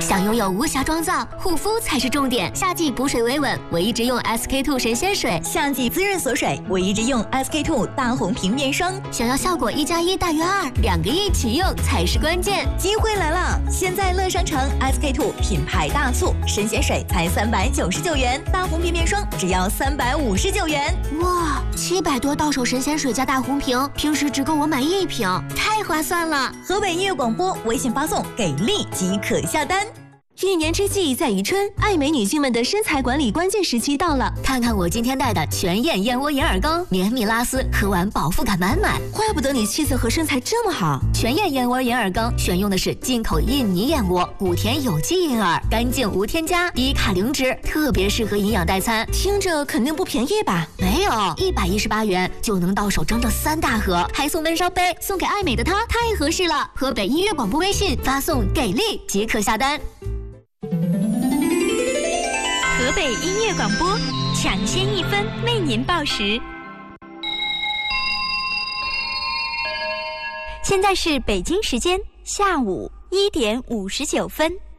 想拥有无瑕妆造，护肤才是重点。夏季补水维稳，我一直用 SK-II 神仙水； 夏季滋润锁水，我一直用 SK-II 大红瓶面霜。 想要效果1+1大于2，2个一起用才是关键。 机会来了！现在乐商城 SK-II 品牌大促，神仙水才399元，大红瓶面霜只要359元。 哇，700多到手神仙水加大红瓶，平时只够我买1瓶，太划算了！ 河北音乐广播微信发送给力即可下单。 一年之计在于春，爱美女性们的身材管理关键时期到了。 看看我今天带的全燕燕窝眼耳膏，绵密拉丝，喝完饱腹感满满。 怪不得你气色和身材这么好。 全燕燕窝眼耳膏选用的是进口印尼燕窝，古田有机银耳，干净无添加，低卡零脂，特别适合营养代餐。 听着肯定不便宜吧？ 没有，118元就能到手整整3大盒，还送闷烧杯，送给爱美的她太合适了。河北音乐广播微信发送给力即可下单。 河北音乐广播抢先1分为您报时。现在是北京时间下午1点59分。